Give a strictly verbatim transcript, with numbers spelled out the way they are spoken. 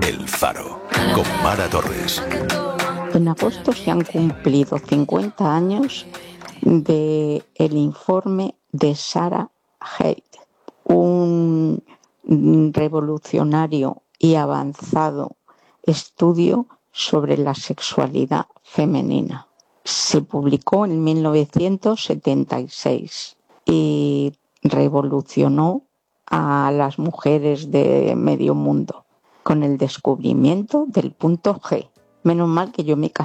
El Faro, con Mara Torres. En agosto se han cumplido cincuenta años del informe de Sarah Haidt, un revolucionario y avanzado estudio sobre la sexualidad femenina. Se publicó en mil novecientos setenta y seis y revolucionó a las mujeres de medio mundo con el descubrimiento del punto G. Menos mal que yo me casé